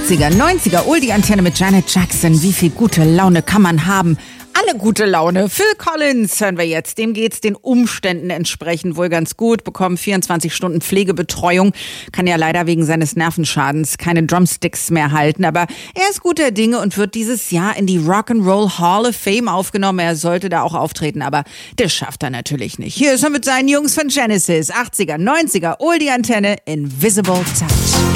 80er, 90er, Oldie-Antenne mit Janet Jackson. Wie viel gute Laune kann man haben? Alle gute Laune. Phil Collins hören wir jetzt. Dem geht's den Umständen entsprechend wohl ganz gut. Bekommt 24 Stunden Pflegebetreuung. Kann ja leider wegen seines Nervenschadens keine Drumsticks mehr halten. Aber er ist guter Dinge und wird dieses Jahr in die Rock'n'Roll Hall of Fame aufgenommen. Er sollte da auch auftreten, aber das schafft er natürlich nicht. Hier ist er mit seinen Jungs von Genesis. 80er, 90er, Oldie-Antenne, Invisible Touch.